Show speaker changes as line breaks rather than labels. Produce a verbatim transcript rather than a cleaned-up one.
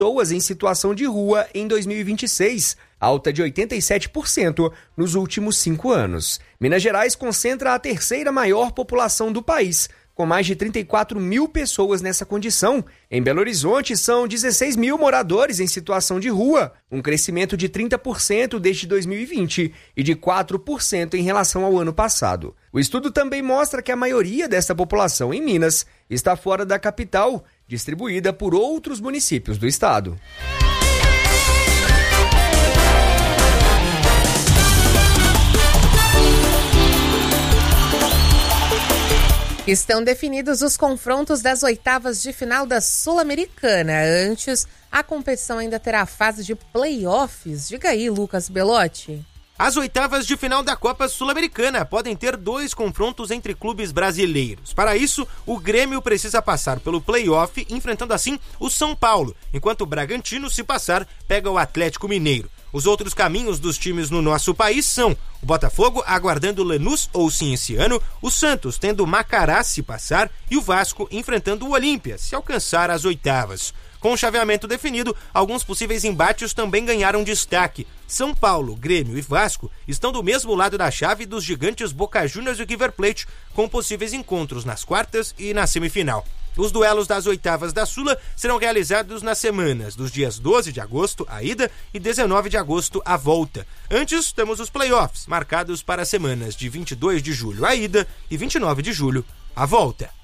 pessoas em situação de rua em dois mil e vinte e seis, alta de oitenta e sete por cento nos últimos cinco anos. Minas Gerais concentra a terceira maior população do país, com mais de trinta e quatro mil pessoas nessa condição. Em Belo Horizonte, são dezesseis mil moradores em situação de rua, um crescimento de trinta por cento desde dois mil e vinte e de quatro por cento em relação ao ano passado. O estudo também mostra que a maioria dessa população em Minas está fora da capital, distribuída por outros municípios do estado.
Estão definidos os confrontos das oitavas de final da Sul-Americana. Antes, a competição ainda terá a fase de play-offs. Diga aí, Lucas Belotti.
As oitavas de final da Copa Sul-Americana podem ter dois confrontos entre clubes brasileiros. Para isso, o Grêmio precisa passar pelo play-off, enfrentando assim o São Paulo, enquanto o Bragantino, se passar, pega o Atlético Mineiro. Os outros caminhos dos times no nosso país são o Botafogo aguardando o Lanús ou Cienciano, o Santos tendo o Macará se passar e o Vasco enfrentando o Olímpia se alcançar as oitavas. Com o chaveamento definido, alguns possíveis embates também ganharam destaque. São Paulo, Grêmio e Vasco estão do mesmo lado da chave dos gigantes Boca Juniors e River Plate, com possíveis encontros nas quartas e na semifinal. Os duelos das oitavas da Sula serão realizados nas semanas dos dias doze de agosto, a ida, e dezenove de agosto, a volta. Antes, temos os playoffs, marcados para as semanas de vinte e dois de julho, a ida, e vinte e nove de julho, a volta.